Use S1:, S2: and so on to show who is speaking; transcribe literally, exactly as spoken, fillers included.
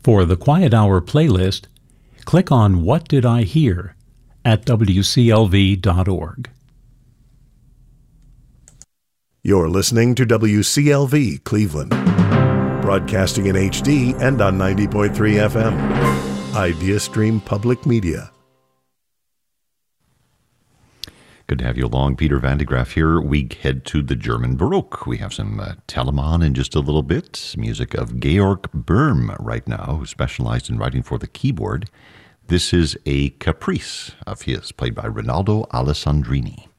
S1: For the Quiet Hour playlist, click on What Did I Hear at W C L V dot org.
S2: You're listening to W C L V Cleveland, broadcasting in H D and on ninety point three F M. IdeaStream Public Media.
S3: Good to have you along. Peter Van de Graaff here. We head to the German Baroque. We have some uh, Telemann in just a little bit. Music of Georg Böhm right now, who specialized in writing for the keyboard. This is a caprice of his, played by Rinaldo Alessandrini.